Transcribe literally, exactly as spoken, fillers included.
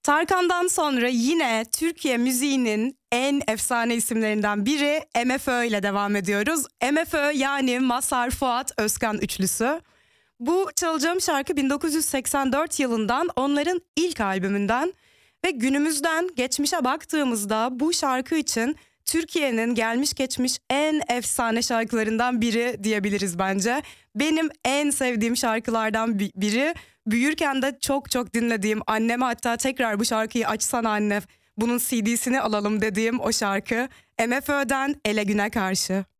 Tarkan'dan sonra yine Türkiye müziğinin en efsane isimlerinden biri M F Ö ile devam ediyoruz. M F Ö yani Mazhar Fuat Özkan üçlüsü. Bu çalacağım şarkı bin dokuz yüz seksen dört yılından, onların ilk albümünden ve günümüzden geçmişe baktığımızda bu şarkı için Türkiye'nin gelmiş geçmiş en efsane şarkılarından biri diyebiliriz bence. Benim en sevdiğim şarkılardan biri. Büyürken de çok çok dinlediğim, anneme hatta tekrar bu şarkıyı açsana anne, bunun C D'sini alalım dediğim o şarkı. M F Ö'den Ele Güne Karşı.